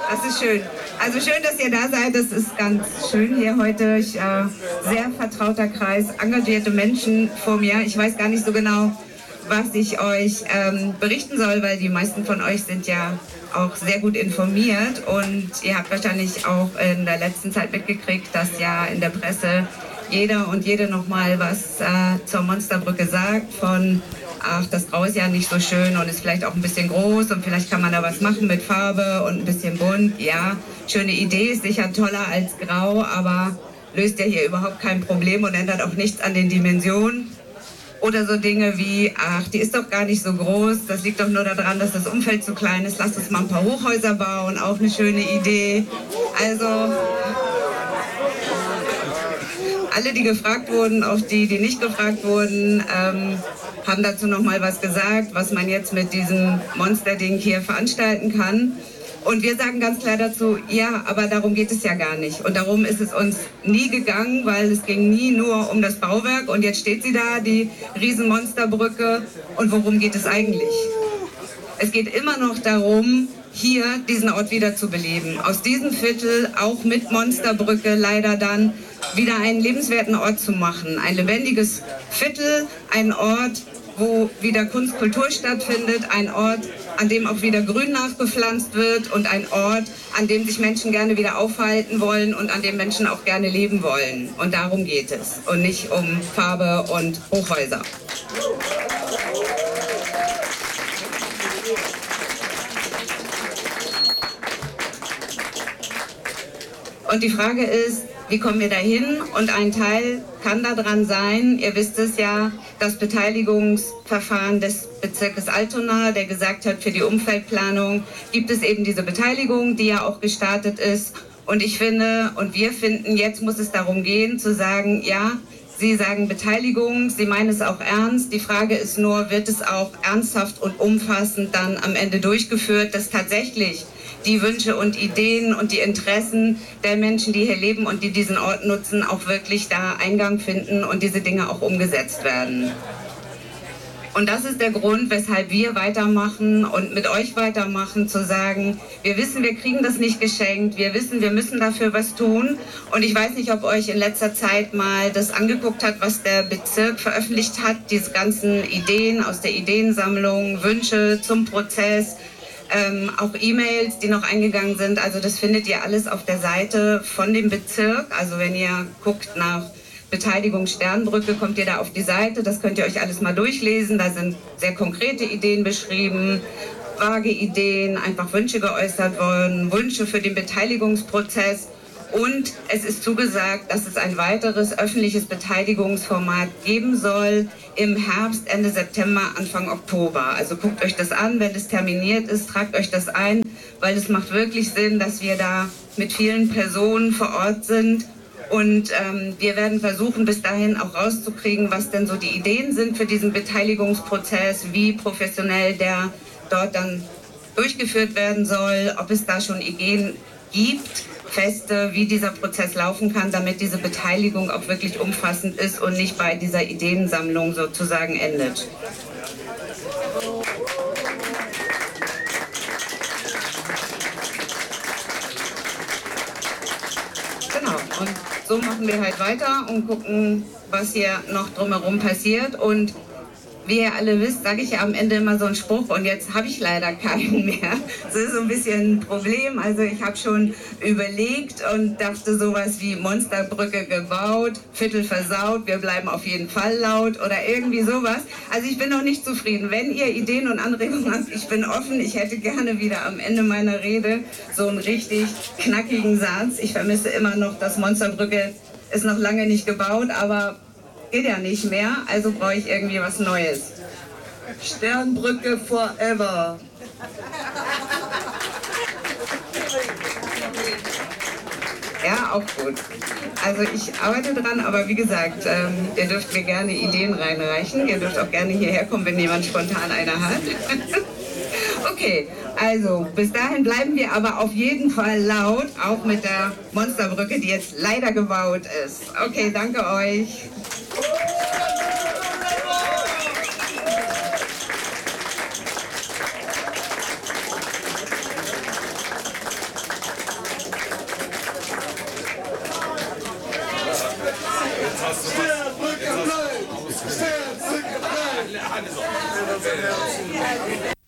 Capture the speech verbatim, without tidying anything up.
Das ist schön. Also schön, dass ihr da seid. Das ist ganz schön hier heute. Ich, äh, sehr vertrauter Kreis, engagierte Menschen vor mir. Ich weiß gar nicht so genau, was ich euch ähm, berichten soll, weil die meisten von euch sind ja auch sehr gut informiert. Und ihr habt wahrscheinlich auch in der letzten Zeit mitgekriegt, dass ja in der Presse jeder und jede nochmal was äh, zur Monsterbrücke sagt von ach, das Grau ist ja nicht so schön und ist vielleicht auch ein bisschen groß und vielleicht kann man da was machen mit Farbe und ein bisschen bunt. Ja, schöne Idee, ist sicher toller als Grau, aber löst ja hier überhaupt kein Problem und ändert auch nichts an den Dimensionen. Oder so Dinge wie, ach, die ist doch gar nicht so groß, das liegt doch nur daran, dass das Umfeld zu klein ist, lasst uns mal ein paar Hochhäuser bauen, auch eine schöne Idee. Also alle, die gefragt wurden, auch die, die nicht gefragt wurden, ähm, haben dazu noch mal was gesagt, was man jetzt mit diesem Monster-Ding hier veranstalten kann. Und wir sagen ganz klar dazu, ja, aber darum geht es ja gar nicht. Und darum ist es uns nie gegangen, weil es ging nie nur um das Bauwerk. Und jetzt steht sie da, die Riesenmonsterbrücke. Und worum geht es eigentlich? Es geht immer noch darum, hier diesen Ort wieder zu beleben. Aus diesem Viertel, auch mit Monsterbrücke, leider dann wieder einen lebenswerten Ort zu machen. Ein lebendiges Viertel, ein Ort, wo wieder Kunst, Kultur stattfindet, ein Ort, an dem auch wieder Grün nachgepflanzt wird und ein Ort, an dem sich Menschen gerne wieder aufhalten wollen und an dem Menschen auch gerne leben wollen. Und darum geht es und nicht um Farbe und Hochhäuser. Und die Frage ist, wie kommen wir dahin? Und ein Teil kann daran sein, ihr wisst es ja, das Beteiligungsverfahren des Bezirkes Altona, der gesagt hat, für die Umfeldplanung gibt es eben diese Beteiligung, die ja auch gestartet ist. Und ich finde, und wir finden, jetzt muss es darum gehen, zu sagen, ja, Sie sagen Beteiligung, Sie meinen es auch ernst. Die Frage ist nur, wird es auch ernsthaft und umfassend dann am Ende durchgeführt, dass tatsächlich die Wünsche und Ideen und die Interessen der Menschen, die hier leben und die diesen Ort nutzen, auch wirklich da Eingang finden und diese Dinge auch umgesetzt werden. Und das ist der Grund, weshalb wir weitermachen und mit euch weitermachen, zu sagen, wir wissen, wir kriegen das nicht geschenkt, wir wissen, wir müssen dafür was tun. Und ich weiß nicht, ob euch in letzter Zeit mal das angeguckt hat, was der Bezirk veröffentlicht hat, diese ganzen Ideen aus der Ideensammlung, Wünsche zum Prozess, Ähm, auch E-Mails, die noch eingegangen sind. Also das findet ihr alles auf der Seite von dem Bezirk. Also wenn ihr guckt nach Beteiligung Sternbrücke, kommt ihr da auf die Seite. Das könnt ihr euch alles mal durchlesen. Da sind sehr konkrete Ideen beschrieben, vage Ideen, einfach Wünsche geäußert worden, Wünsche für den Beteiligungsprozess. Und es ist zugesagt, dass es ein weiteres öffentliches Beteiligungsformat geben soll im Herbst, Ende September, Anfang Oktober. Also guckt euch das an, wenn es terminiert ist, tragt euch das ein, weil es macht wirklich Sinn, dass wir da mit vielen Personen vor Ort sind. Und ähm, wir werden versuchen, bis dahin auch rauszukriegen, was denn so die Ideen sind für diesen Beteiligungsprozess, wie professionell der dort dann durchgeführt werden soll, ob es da schon Ideen gibt, Feste, wie dieser Prozess laufen kann, damit diese Beteiligung auch wirklich umfassend ist und nicht bei dieser Ideensammlung sozusagen endet. Genau, und so machen wir halt weiter und gucken, was hier noch drumherum passiert. Und wie ihr alle wisst, sage ich ja am Ende immer so einen Spruch und jetzt habe ich leider keinen mehr. Das ist so ein bisschen ein Problem. Also ich habe schon überlegt und dachte sowas wie Monsterbrücke gebaut, Viertel versaut, wir bleiben auf jeden Fall laut oder irgendwie sowas. Also ich bin noch nicht zufrieden. Wenn ihr Ideen und Anregungen habt, ich bin offen. Ich hätte gerne wieder am Ende meiner Rede so einen richtig knackigen Satz. Ich vermisse immer noch, dass Monsterbrücke ist noch lange nicht gebaut, aber geht ja nicht mehr, also brauche ich irgendwie was Neues. Sternbrücke forever. Ja, auch gut. Also ich arbeite dran, aber wie gesagt, ähm, ihr dürft mir gerne Ideen reinreichen. Ihr dürft auch gerne hierher kommen, wenn jemand spontan eine hat. Okay, also bis dahin bleiben wir aber auf jeden Fall laut, auch mit der Monsterbrücke, die jetzt leider gebaut ist. Okay, danke euch. Sternbrücke bleibt! Sternbrücke bleibt!